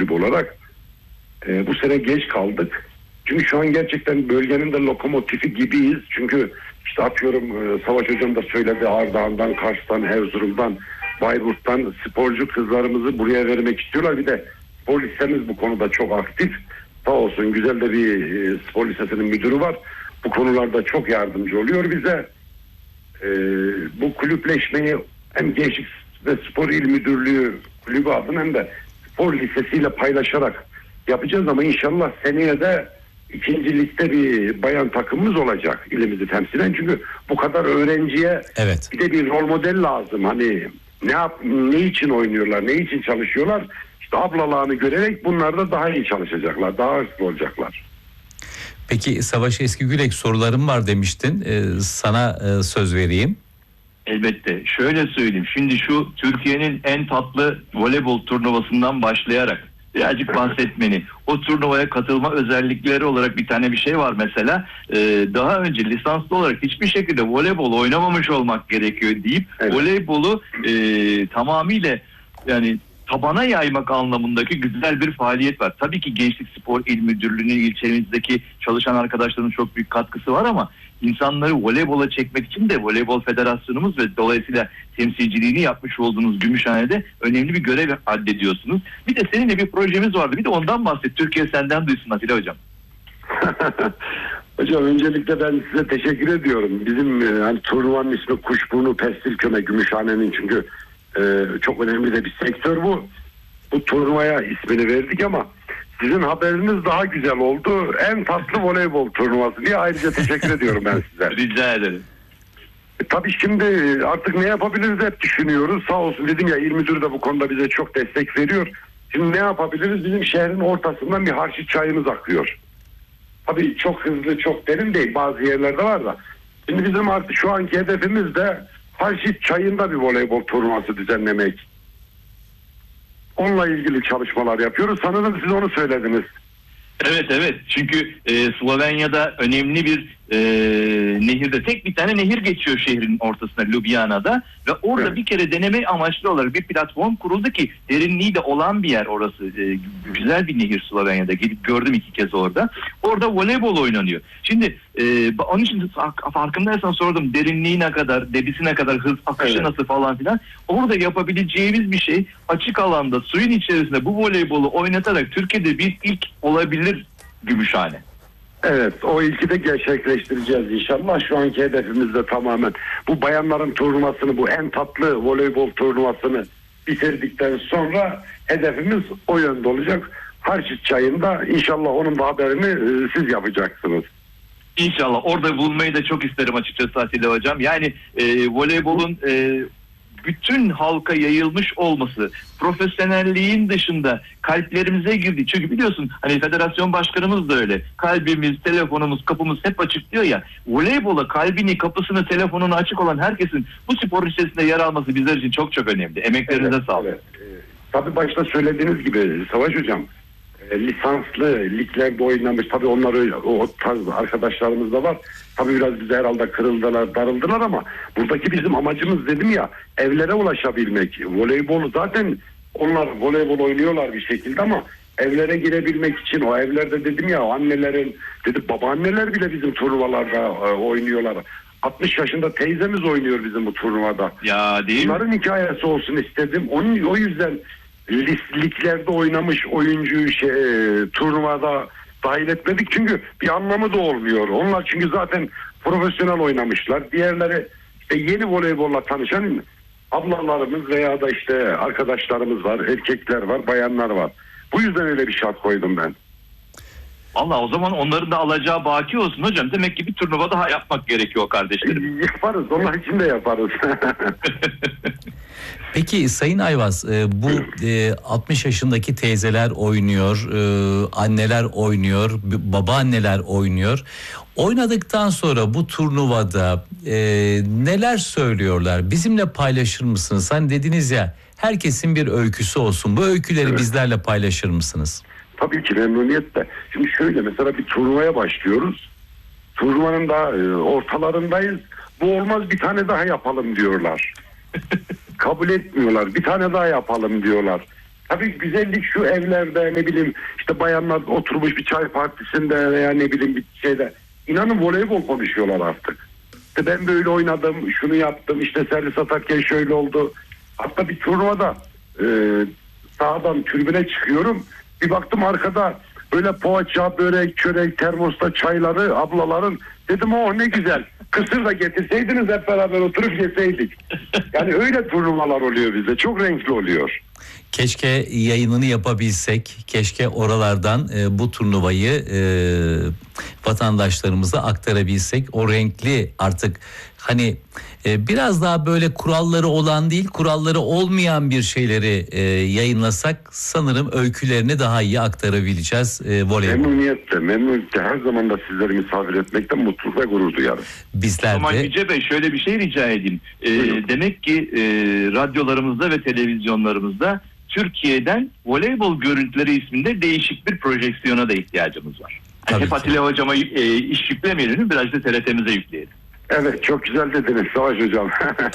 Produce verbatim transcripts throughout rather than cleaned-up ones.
kulüp olarak. E, bu sene geç kaldık. Çünkü şu an gerçekten bölgenin de lokomotifi gibiyiz. Çünkü işte atıyorum e, Savaş Hocam da söyledi, Ardahan'dan, Kars'tan, Erzurum'dan, Bayburt'tan sporcu kızlarımızı buraya vermek istiyorlar. Bir de spor lisemiz bu konuda çok aktif. Sağ olsun güzel de bir e, spor lisesinin müdürü var. Bu konularda çok yardımcı oluyor bize. E, bu kulüpleşmeyi hem Gençlik ve Spor İl Müdürlüğü kulübü adına hem de spor lisesiyle paylaşarak yapacağız ama inşallah seneye de ikinci ligde bir bayan takımımız olacak ilimizi temsilen. Çünkü bu kadar öğrenciye evet. bir de bir rol model lazım. Hani ne yap, ne için oynuyorlar, ne için çalışıyorlar? İşte ablalığını görerek bunlar da daha iyi çalışacaklar, daha hırslı olacaklar. Peki Savaş Eskigürek, sorularım var demiştin. Ee, sana e, söz vereyim. Elbette. Şöyle söyleyeyim. Şimdi şu Türkiye'nin en tatlı voleybol turnuvasından başlayarak birazcık bahsetmeni, o turnuvaya katılma özellikleri olarak bir tane bir şey var mesela. Ee, daha önce lisanslı olarak hiçbir şekilde voleybol oynamamış olmak gerekiyor deyip evet. voleybolu e, tamamıyla yani tabana yaymak anlamındaki güzel bir faaliyet var. Tabii ki Gençlik Spor İl Müdürlüğü'nün ilçemizdeki çalışan arkadaşların çok büyük katkısı var ama insanları voleybola çekmek için de Voleybol Federasyonumuz ve dolayısıyla temsilciliğini yapmış olduğunuz Gümüşhane'de önemli bir görev addediyorsunuz. Bir de seninle bir projemiz vardı. Bir de ondan bahset. Türkiye senden duysun Atilla Hocam. Hocam öncelikle ben size teşekkür ediyorum. Bizim e, hani turnuvanın ismi Kuşburnu Pestilköme Gümüşhane'nin, çünkü e, çok önemli de bir sektör bu. Bu turnuvaya ismini verdik ama sizin haberiniz daha güzel oldu. En tatlı voleybol turnuvası diye ayrıca teşekkür ediyorum ben size. Rica ederim. E, tabii şimdi artık ne yapabiliriz hep düşünüyoruz. Sağ olsun dedim ya, İl Müdürü de bu konuda bize çok destek veriyor. Şimdi ne yapabiliriz? Bizim şehrin ortasından bir Harşit çayımız akıyor. Tabii çok hızlı, çok derin değil. Bazı yerlerde var da. Şimdi bizim artık şu anki hedefimiz de Harşit çayında bir voleybol turnuvası düzenlemek. Onunla ilgili çalışmalar yapıyoruz. Sanırım siz onu söylediniz. Evet evet. Çünkü e, Slovenya'da önemli bir e, nehirde, tek bir tane nehir geçiyor şehrin ortasında, Ljubljana'da ve orada evet. bir kere deneme amaçlı olarak bir platform kuruldu ki derinliği de olan bir yer orası. E, güzel bir nehir Slovenya'da. Gidip gördüm iki kez orada. Orada voleybol oynanıyor. Şimdi e, onun için farkındaysan sordum, derinliği ne kadar, debisi ne kadar, hız akışı evet. nasıl falan filan. Orada yapabileceğimiz bir şey, açık alanda suyun içerisinde bu voleybolu oynatarak Türkiye'de bir ilk olabilir Gümüşhane. Evet, o ilki de gerçekleştireceğiz inşallah. Şu anki hedefimiz de tamamen bu bayanların turnuvasını, bu en tatlı voleybol turnuvasını bitirdikten sonra hedefimiz o yönde olacak. Harşit çayında inşallah onun da haberini e, siz yapacaksınız. İnşallah. Orada bulunmayı da çok isterim açıkçası Atilla Hocam. Yani e, voleybolun e, bütün halka yayılmış olması, profesyonelliğin dışında kalplerimize girdi. Çünkü biliyorsun hani federasyon başkanımız da öyle. Kalbimiz, telefonumuz, kapımız hep açık diyor ya. Voleybola kalbini, kapısını, telefonunu açık olan herkesin bu spor içerisinde yer alması bizler için çok çok önemli. Emeklerinize evet, sağlık. Evet. Ee, tabii başta söylediğiniz gibi Savaş Hocam, e, lisanslı liglerde oynamış. Tabii onlar öyle, o tarz arkadaşlarımız da var. Tabii biraz bize herhalde kırıldılar, darıldılar ama buradaki bizim amacımız dedim ya, evlere ulaşabilmek. Voleybolu zaten onlar voleybol oynuyorlar bir şekilde ama evlere girebilmek için, o evlerde dedim ya, annelerin, dedim babaanneler bile bizim turnuvalarda e, oynuyorlar. altmış yaşında teyzemiz oynuyor bizim bu turnuvada. Ya değil mi? Bunların hikayesi olsun istedim. Onun, o yüzden liglerde oynamış oyuncuyu şey, e, turnuvada dahil etmedik, çünkü bir anlamı da olmuyor. Onlar çünkü zaten profesyonel oynamışlar. Diğerleri işte yeni voleybolla tanışan ablalarımız veya da işte arkadaşlarımız var, erkekler var, bayanlar var. Bu yüzden öyle bir şart koydum ben. Allah, o zaman onların da alacağı baki olsun hocam. Demek ki bir turnuva daha yapmak gerekiyor kardeşlerim. E, yaparız. Onlar için de yaparız. Peki Sayın Ayvaz, bu altmış yaşındaki teyzeler oynuyor, anneler oynuyor, babaanneler oynuyor. Oynadıktan sonra bu turnuvada neler söylüyorlar? Bizimle paylaşır mısınız? Hani dediniz ya, herkesin bir öyküsü olsun. Bu öyküleri evet. bizlerle paylaşır mısınız? Tabii ki memnuniyetle. Şimdi şöyle, mesela bir turnuvaya başlıyoruz. Turnuvanın da ortalarındayız. Bu olmaz, bir tane daha yapalım diyorlar. Kabul etmiyorlar. Bir tane daha yapalım diyorlar. Tabii güzellik şu evlerde, ne bileyim işte bayanlar oturmuş bir çay partisinde veya ne bileyim bir şeyde. İnanın voleybol konuşuyorlar artık. İşte ben böyle oynadım, şunu yaptım, işte servis atarken şöyle oldu. Hatta bir turnuvada e, sahadan tribüne çıkıyorum. Bir baktım arkada böyle poğaça, börek, çörek, termosta çayları ablaların. Dedim o ne güzel. Kısır da getirseydiniz hep beraber oturup yeseydik. Yani öyle turnuvalar oluyor bizde. Çok renkli oluyor. Keşke yayınını yapabilsek, keşke oralardan e, bu turnuvayı e, vatandaşlarımıza aktarabilsek. O renkli artık hani e, biraz daha böyle kuralları olan değil, kuralları olmayan bir şeyleri e, yayınlasak sanırım öykülerini daha iyi aktarabileceğiz e, voleybol. Memnuniyetle, memnuniyetle her zaman da sizleri misafir etmekten mutluluk ve gurur duyarım. Bizler Ama de. Yüce Bey şöyle bir şey rica edeyim. E, demek ki e, radyolarımızda ve televizyonlarımızda Türkiye'den voleybol görüntüleri isminde değişik bir projeksiyona da ihtiyacımız var. Yani hep Atilla Hocam'a e, iş yüklemeyelim, biraz da T R T'mize yükleyelim. Evet, çok güzel dediniz Savaş Hocam.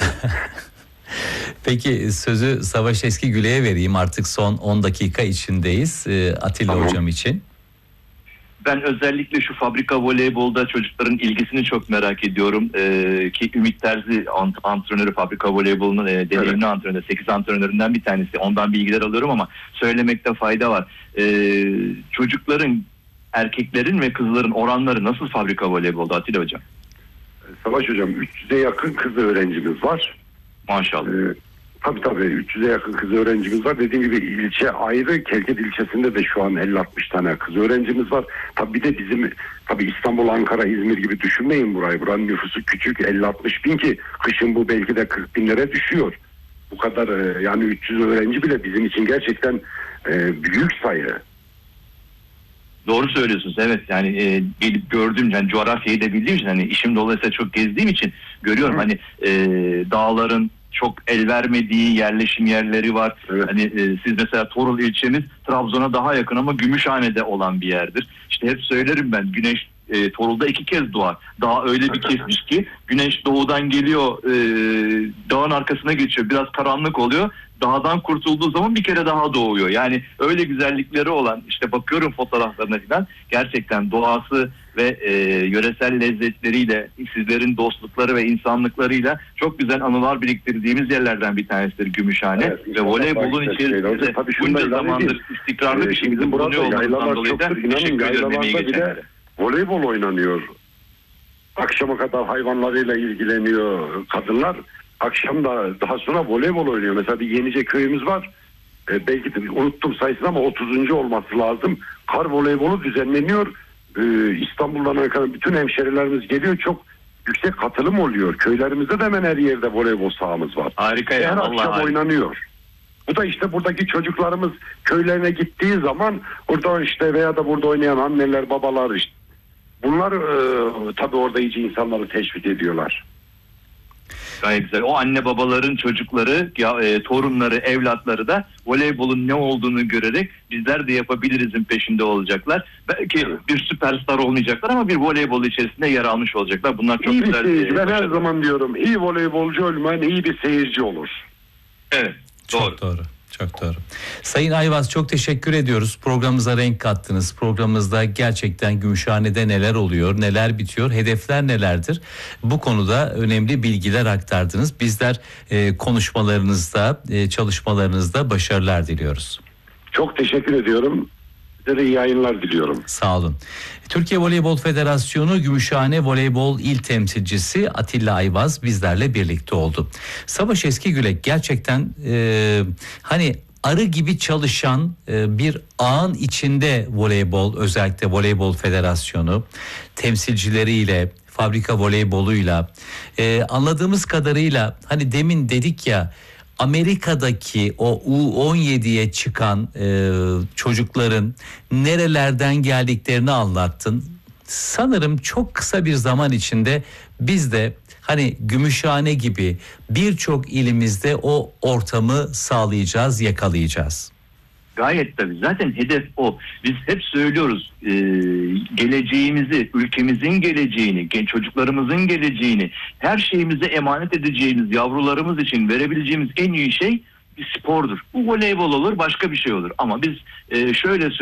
Peki sözü Savaş Eskigüle'ye vereyim, artık son on dakika içindeyiz e, Atilla Tamam. Hocam için. Ben özellikle şu fabrika voleybolda çocukların ilgisini çok merak ediyorum. Ee, ki Ümit Terzi ant- antrenörü, fabrika voleybolunun e, deneyimli evet. antrenörü, sekiz antrenöründen bir tanesi. Ondan bilgiler alıyorum ama söylemekte fayda var. Ee, çocukların, erkeklerin ve kızların oranları nasıl fabrika voleybolda Atilla Hocam? Savaş Hocam, üç yüze yakın kız öğrencimiz var. Maşallah. Ee, tabii tabii üç yüze yakın kız öğrencimiz var. Dediğim gibi ilçe ayrı. Kelkit ilçesinde de şu an elli altmış tane kız öğrencimiz var. Tabii bir de bizim tabii İstanbul, Ankara, İzmir gibi düşünmeyin burayı. Buranın nüfusu küçük, elli altmış bin ki kışın bu belki de kırk binlere düşüyor. Bu kadar e, yani üç yüz öğrenci bile bizim için gerçekten e, büyük sayı. Doğru söylüyorsunuz, evet. Yani e, gelip gördüğüm, yani coğrafyayı da bildiğim için, hani işim dolayısıyla çok gezdiğim için görüyorum. Hı. Hani e, dağların çok el vermediği yerleşim yerleri var. Evet. Hani e, siz mesela Torul ilçemiz Trabzon'a daha yakın ama Gümüşhane'de olan bir yerdir. İşte hep söylerim ben, güneş e, Torul'da iki kez doğar. Dağ öyle bir kesmiş ki güneş doğudan geliyor, e, dağın arkasına geçiyor. Biraz karanlık oluyor. Dağdan kurtulduğu zaman bir kere daha doğuyor. Yani öyle güzellikleri olan, işte bakıyorum fotoğraflarına falan, gerçekten doğası ve e, yöresel lezzetleriyle, sizlerin dostlukları ve insanlıklarıyla çok güzel anılar biriktirdiğimiz yerlerden bir tanesidir Gümüşhane. Evet, ve voleybolun içerisinde bunca zamandır istikrarlı bir şekilde bulunuyor olmaktan dolayı da teşekkür ederim emeği geçenlere. Voleybol oynanıyor. Akşama kadar hayvanlarıyla ilgileniyor kadınlar. Akşam da daha sonra voleybol oynuyor. Mesela bir Yenice köyümüz var. E, belki de unuttum sayısını ama otuzuncu olması lazım. Kar voleybolu düzenleniyor. E, İstanbul'dan Ankara'dan bütün hemşerilerimiz geliyor. Çok yüksek katılım oluyor. Köylerimizde de hemen her yerde voleybol sahamız var. Harika ya. Her Allah akşam harika. oynanıyor. Bu da işte buradaki çocuklarımız köylerine gittiği zaman orada işte veya da burada oynayan anneler, babalar işte. Bunlar e, tabii orada iyice insanları teşvik ediyorlar. Gayet güzel. O anne babaların çocukları, ya, e, torunları, evlatları da voleybolun ne olduğunu görerek bizler de yapabilirizin peşinde olacaklar. Belki bir süperstar olmayacaklar ama bir voleybol içerisinde yer almış olacaklar. Bunlar çok iyi güzel. Bir seyirci. Ben her başarılar. zaman diyorum, iyi voleybolcu olmayan iyi bir seyirci olur. Evet. Çok doğru. doğru. Çok doğru. Sayın Ayvaz, çok teşekkür ediyoruz. Programımıza renk kattınız. Programımızda gerçekten Gümüşhane'de neler oluyor, neler bitiyor, hedefler nelerdir? Bu konuda önemli bilgiler aktardınız. Bizler e, konuşmalarınızda, e, çalışmalarınızda başarılar diliyoruz. Çok teşekkür ediyorum. Size de iyi yayınlar diliyorum. Sağ olun. Türkiye Voleybol Federasyonu Gümüşhane Voleybol İl Temsilcisi Atilla Ayvaz bizlerle birlikte oldu. Savaş Eskigülek gerçekten e, hani arı gibi çalışan e, bir ağın içinde voleybol, özellikle Voleybol Federasyonu temsilcileriyle, fabrika voleyboluyla e, anladığımız kadarıyla, hani demin dedik ya, Amerika'daki o U on yediye çıkan e, çocukların nerelerden geldiklerini anlattın. Sanırım çok kısa bir zaman içinde biz de hani Gümüşhane gibi birçok ilimizde o ortamı sağlayacağız, yakalayacağız. Gayet tabii. Zaten hedef o. Biz hep söylüyoruz, e, geleceğimizi, ülkemizin geleceğini, genç çocuklarımızın geleceğini, her şeyimize emanet edeceğimiz yavrularımız için verebileceğimiz en iyi şey bir spordur. Bu voleybol olur, başka bir şey olur. Ama biz e, şöyle